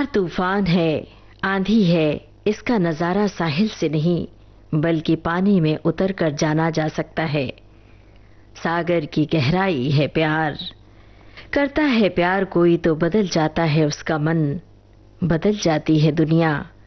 प्यार तूफान है, आंधी है, इसका नजारा साहिल से नहीं बल्कि पानी में उतर कर जाना जा सकता है। सागर की गहराई है प्यार, करता है प्यार कोई तो बदल जाता है उसका मन, बदल जाती है दुनिया,